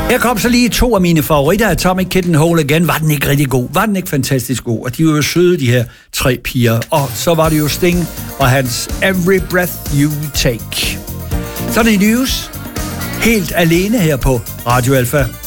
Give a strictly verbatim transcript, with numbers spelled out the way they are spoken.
Her kom så lige to af mine favoritter, Atomic Kitten Hole Again. Var den ikke rigtig god? Var den ikke fantastisk god? Og de var jo søde, de her tre piger. Og så var det jo Sting og hans Every Breath You Take. Sådan en news. Helt alene her på Radio Alpha.